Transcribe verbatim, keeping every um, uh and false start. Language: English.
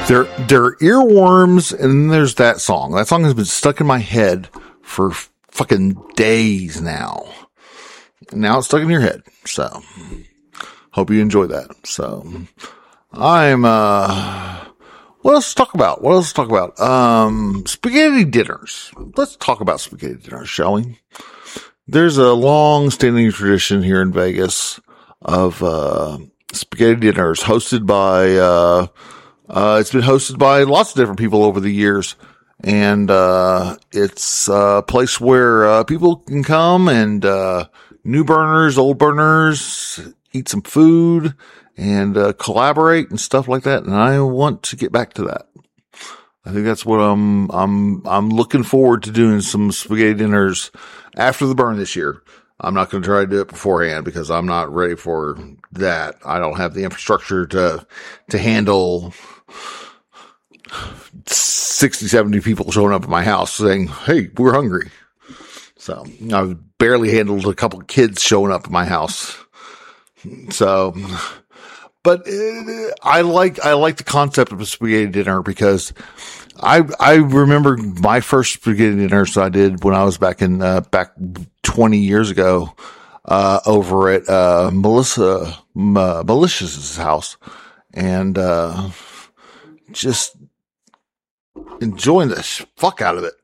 There, there are earworms, and then there's that song. That song has been stuck in my head for fucking days now. Now it's stuck in your head. So, hope you enjoy that. So, I'm, uh, what else to talk about? What else to talk about? Um, spaghetti dinners. Let's talk about spaghetti dinners, shall we? There's a long-standing tradition here in Vegas of, uh, spaghetti dinners hosted by, uh, Uh, it's been hosted by lots of different people over the years, and, uh, it's a place where, uh, people can come and, uh, new burners, old burners, eat some food and, uh, collaborate and stuff like that. And I want to get back to that. I think that's what I'm, I'm, I'm looking forward to doing some spaghetti dinners after the burn this year. I'm not going to try to do it beforehand because I'm not ready for that. I don't have the infrastructure to, to handle sixty, seventy people showing up at my house saying, "Hey, we're hungry." So I've barely handled a couple of kids showing up at my house. So, but uh, I like, I like the concept of a spaghetti dinner because I, I remember my first spaghetti dinners I did when I was back in, uh, back twenty years ago, uh, over at, uh, Melissa, uh, Melissa's house, and, uh, just enjoying the fuck out of it.